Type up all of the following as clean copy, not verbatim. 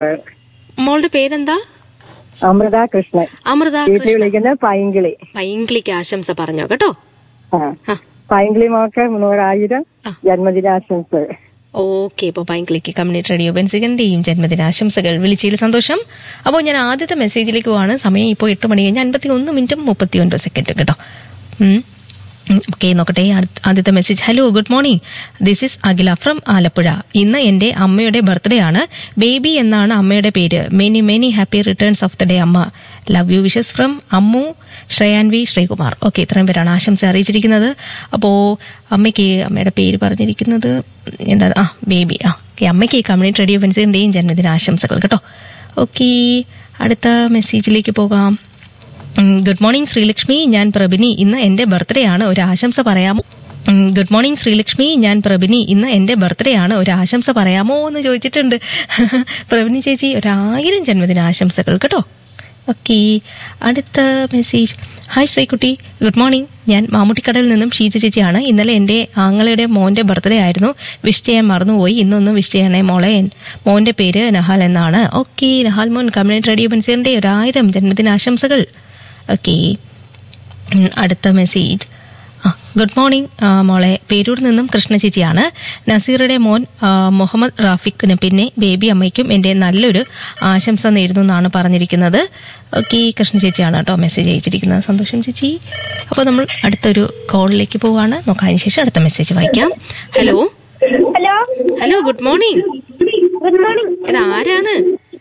മോളുടെ പേരെന്താ? അമൃത കൃഷ്ണൻ. അമൃത കൃഷ്ണൻ വിളിക്കുന്ന പൈങ്കിളി. പൈങ്കിളിക്ക് ആശംസ പറഞ്ഞോ കേട്ടോ. പൈങ്കിളി മോക്ക് 100,000 ജന്മദിനാശംസകൾ. ഓക്കെ, ഇപ്പോൾ പൈങ്കിളിക്ക് കമ്മ്യൂണിറ്റി റേഡിയോ ബെൻസികന്റെയും ജന്മദിനാശംസകൾ. വിളിച്ചതിൽ സന്തോഷം. അപ്പോൾ ഞാൻ ആദ്യത്തെ മെസ്സേജിലേക്ക് പോവാണ്. സമയം ഇപ്പോൾ 8 മണി കഴിഞ്ഞ് 51 മിനിറ്റും 39 സെക്കൻഡും കേട്ടോ. ഓക്കെ, നോക്കട്ടെ. ആദ്യത്തെ message. Hello, good morning. This is Akhila from Alappuzha. ഇന്ന് എൻ്റെ അമ്മയുടെ ബർത്ത്ഡേ ആണ്. ബേബി എന്നാണ് അമ്മയുടെ പേര്. Many many happy returns of the day അമ്മ. Love you wishes from Ammu, ശ്രേയാൻവി, Sreekumar. Okay, ഇത്രയും പേരാണ് ആശംസ അറിയിച്ചിരിക്കുന്നത്. അപ്പോൾ അമ്മയുടെ പേര് പറഞ്ഞിരിക്കുന്നത് എന്താ? ബേബി. ഓക്കെ, അമ്മയ്ക്ക് കമ്മ്യൂണിറ്റി റേഡിയോ ബെൻസികന്റെയും ജന്മദിനാശംസകൾ കേട്ടോ. ഓക്കെ, അടുത്ത മെസ്സേജിലേക്ക് പോകാം. ഗുഡ് മോർണിംഗ് ശ്രീലക്ഷ്മി, ഞാൻ പ്രഭിനി. ഇന്ന് എൻ്റെ ബർത്ത്ഡേ ആണ്, ഒരു ആശംസ പറയാമോ? ഗുഡ് മോർണിംഗ് ശ്രീലക്ഷ്മി, ഞാൻ പ്രഭിനി. ഇന്ന് എൻ്റെ ബർത്ത്ഡേ ആണ്, ഒരു ആശംസ പറയാമോ എന്ന് ചോദിച്ചിട്ടുണ്ട്. പ്രഭിനി ചേച്ചി, 1000 ജന്മദിനാശംസകൾ കേട്ടോ. ഓക്കെ, അടുത്ത message. Hi Sreekutty, good morning. ഞാൻ മാമുട്ടിക്കടയിൽ നിന്നും ഷീജ ചേച്ചിയാണ്. ഇന്നലെ എൻ്റെ ആങ്ങളുടെ മോൻ്റെ ബർത്ത്ഡേ ആയിരുന്നു. വിഷ് ചെയ്യാൻ മറന്നുപോയി. ഇന്നൊന്ന് വിഷ് ചെയ്യണേ മോളെ. മോൻ്റെ പേര് നഹാൽ എന്നാണ്. ഓക്കെ, നഹാൽ മോൻ കമ്മ്യൂണിറ്റി റേഡിയോ ബെൻസികന്റെ 1000 ജന്മദിനാശംസകൾ. ഓക്കെ, അടുത്ത മെസ്സേജ്. ഗുഡ് മോർണിംഗ് മോളെ. പേരൂർ നിന്നും കൃഷ്ണ ചേച്ചിയാണ്. നസീറുടെ മോൻ മുഹമ്മദ് റാഫിഖിന് പിന്നെ ബേബി അമ്മയ്ക്കും എൻ്റെ നല്ലൊരു ആശംസ നേരുന്നു എന്നാണ് പറഞ്ഞിരിക്കുന്നത്. ഓക്കെ, കൃഷ്ണ ചേച്ചിയാണ് കേട്ടോ മെസ്സേജ് അയച്ചിരിക്കുന്നത്. സന്തോഷം ചേച്ചി. അപ്പോൾ നമ്മൾ അടുത്തൊരു കോളിലേക്ക് പോവാണ്. നോക്കാതിന് ശേഷം അടുത്ത മെസ്സേജ് വായിക്കാം. Hello hello, good morning. ഇത് ആരാണ്?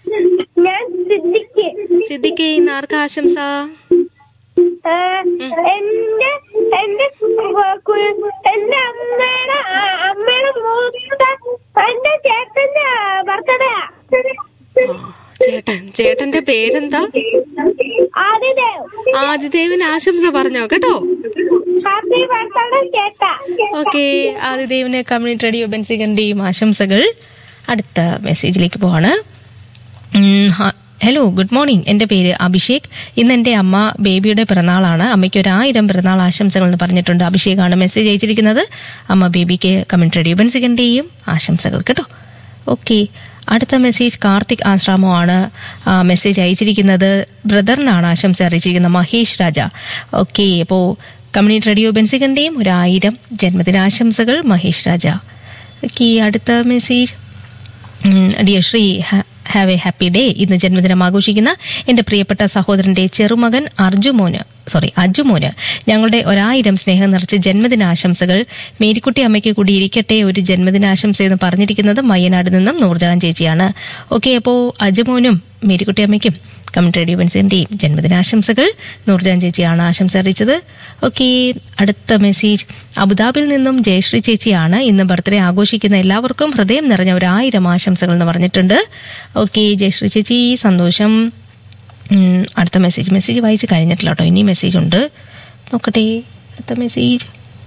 സിദ്ദിഖ്. ഇന്ന് ആർക്കാ ആശംസ? ചേട്ടന്റെ പേരെന്താ? ആദിദേവിന് ആശംസ പറഞ്ഞോ കേട്ടോ. ഓക്കെ, ആദിദേവിന് കമ്മ്യൂണിറ്റി റേഡിയോ ബെൻസികന്റെയും ആശംസകൾ. അടുത്ത മെസ്സേജിലേക്ക് പോവാണ്. Hello, good morning. എൻ്റെ പേര് അഭിഷേക്. ഇന്ന് എൻ്റെ അമ്മ ബേബിയുടെ പിറന്നാളാണ്. അമ്മയ്ക്ക് 1000 പിറന്നാൾ ആശംസകൾ എന്ന് പറഞ്ഞിട്ടുണ്ട്. അഭിഷേകാണ് മെസ്സേജ് അയച്ചിരിക്കുന്നത്. അമ്മ ബേബിക്ക് കമ്മ്യൂണിറ്റി റേഡിയോ ബെൻസികന്റെയും ആശംസകൾ കേട്ടോ. ഓക്കെ, അടുത്ത മെസ്സേജ്. കാർത്തിക് ആശ്രാമോ ആണ് മെസ്സേജ് അയച്ചിരിക്കുന്നത്. ബ്രദറിനാണ് ആശംസ അറിയിച്ചിരിക്കുന്നത്, മഹേഷ് രാജ. ഓക്കെ, അപ്പോൾ കമ്മ്യൂണിറ്റി റേഡിയോ ബെൻസികന്റെയും 1000 ജന്മദിനാശംസകൾ മഹേഷ് രാജ. ഓക്കെ, അടുത്ത message. Dear Shri, have A happy day. ഇന്ന് ജന്മദിനം ആഘോഷിക്കുന്ന എൻ്റെ പ്രിയപ്പെട്ട സഹോദരൻ്റെ ചെറുമകൻ അജുമോന് ഞങ്ങളുടെ 1000 സ്നേഹം നിറച്ച് ജന്മദിനാശംസകൾ. മേരിക്കുട്ടി അമ്മയ്ക്ക് കൂടി ഇരിക്കട്ടെ ഒരു ജന്മദിനാശംസ എന്ന് പറഞ്ഞിരിക്കുന്നത് മയ്യനാട് നിന്നും നൂർജഹാൻ ചേച്ചിയാണ്. ഓക്കെ, അപ്പോൾ അജുമോനും മേരിക്കുട്ടി അമ്മയ്ക്കും കമ്മ്യൂണിറ്റി റേഡിയോ ബെൻസികന്റെയും ജന്മദിനാശംസകൾ. നൂർജഹാൻ ചേച്ചിയാണ് ആശംസ അറിയിച്ചത്. ഓക്കെ, അടുത്ത മെസ്സേജ്. അബുദാബിയിൽ നിന്നും ജയശ്രീ ചേച്ചിയാണ്. ഇന്ന് ബർത്ത്ഡേ ആഘോഷിക്കുന്ന എല്ലാവർക്കും ഹൃദയം നിറഞ്ഞ 1000 ആശംസകൾ എന്ന് പറഞ്ഞിട്ടുണ്ട്. ഓക്കെ, ജയശ്രീ ചേച്ചി, സന്തോഷം. അടുത്ത മെസ്സേജ് വായിച്ച് കഴിഞ്ഞിട്ടില്ല കേട്ടോ. ഇനി മെസ്സേജ് ഉണ്ട്, നോക്കട്ടെ. അടുത്ത മെസ്സേജ്.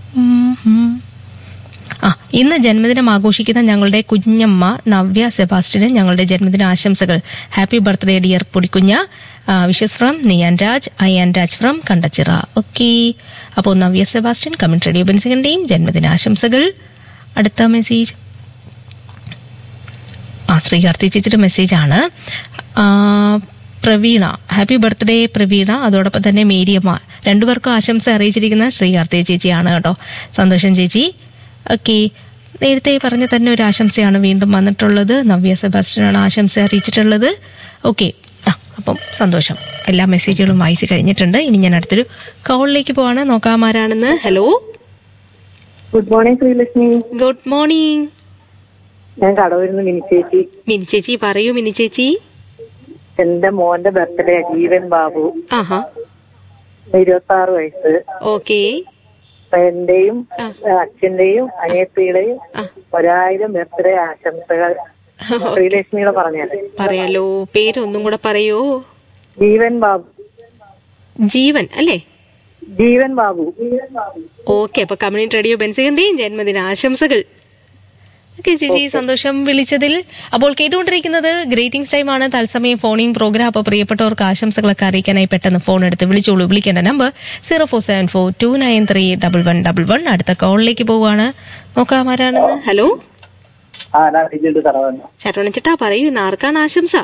ഇന്ന് ജന്മദിനം ആഘോഷിക്കുന്ന ഞങ്ങളുടെ കുഞ്ഞമ്മ നവ്യ സെബാസ്റ്റ്യന് ഞങ്ങളുടെ ജന്മദിന ആശംസകൾ. Happy birthday dear പൊടിക്കുഞ്ഞ. Wishes from നിയാൻ Raj from Kandachira. Okay, അപ്പോൾ നവ്യ സെബാസ്റ്റ്യൻ കമ്മ്യൂണിറ്റി റേഡിയോ ബെൻസികന്റെയും ജന്മദിനാശംസകൾ. അടുത്ത മെസ്സേജ്. ശ്രീകാർത്തി ചേച്ചിയുടെ മെസ്സേജാണ്. Praveena, happy birthday Praveena. അതോടൊപ്പം തന്നെ മേരിയമ്മ. രണ്ടുപേർക്കും ആശംസ അറിയിച്ചിരിക്കുന്ന ശ്രീകാർത്തി ചേച്ചിയാണ് കേട്ടോ. സന്തോഷം ചേച്ചി. ഓക്കെ, നേരത്തെ പറഞ്ഞ തന്നെ ഒരു ആശംസയാണ് വീണ്ടും വന്നിട്ടുള്ളത്. നവ്യ സെബാസ്റ്റ്യനാണ് ആശംസ അറിയിച്ചിട്ടുള്ളത്. ഓക്കെ, അപ്പം സന്തോഷം. എല്ലാ മെസ്സേജുകളും വായിച്ചു കഴിഞ്ഞിട്ടുണ്ട്. ഇനി ഞാൻ അടുത്തൊരു കോളിലേക്ക് പോവാണ്. നോക്കാം ആരാണെന്ന്. Hello, good morning Sreelakshmi. Good morning. ഞാൻ കടവൂരിന്ന് മിനി ചേച്ചി. മിനി ചേച്ചി പറയൂ. മിനി ചേച്ചി, എന്റെ മോന്റെ ബർത്ത്ഡേ ജീവൻ ബാബു. 26 വയസ്സ്. ഓക്കെ, എന്റെയും അച്ഛന്റെയും അനിയത്തിയുടെയും 1000 ബർത്ത്ഡേ ആശംസകൾ. ശ്രീലക്ഷ്മിയുടെ പറയാലോ. പേരൊന്നും കൂടെ പറയോ? ജീവൻ ബാബു. ജീവൻ അല്ലേ? ജീവൻ ബാബു. ഓക്കെ, അപ്പൊ കമ്മ്യൂണിറ്റി റേഡിയോ ബെൻസികന്റെയും ജന്മദിന ആശംസകൾ. ഓക്കെ ചേച്ചി, സന്തോഷം വിളിച്ചതിൽ. അപ്പോൾ കേട്ടുകൊണ്ടിരിക്കുന്നത് ഗ്രേറ്റിംഗ്സ് ടൈം ആണ്, തത്സമയം ഫോണിംഗ് പ്രോഗ്രാം. അപ്പോൾ പ്രിയപ്പെട്ടവർക്ക് ആശംസകളൊക്കെ അറിയിക്കാനായി പെട്ടെന്ന് ഫോൺ എടുത്ത് വിളിച്ചോളൂ. വിളിക്കേണ്ട നമ്പർ 0474293111. അടുത്ത കോളിലേക്ക് പോവുകയാണ്. നോക്കാം ആരാണെന്ന്. ഹലോ, ചട്ടവണച്ചിട്ടാ പറയൂ, ഇന്ന് ആർക്കാണ് ആശംസ?